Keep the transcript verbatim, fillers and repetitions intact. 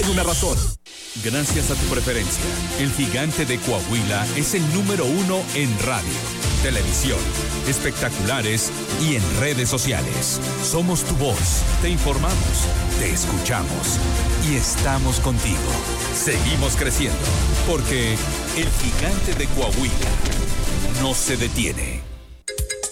hay una razón. Gracias a tu preferencia, el Gigante de Coahuila es el número uno en radio, televisión, espectaculares y en redes sociales. Somos tu voz, te informamos, te escuchamos y estamos contigo. Seguimos creciendo, porque el Gigante de Coahuila no se detiene.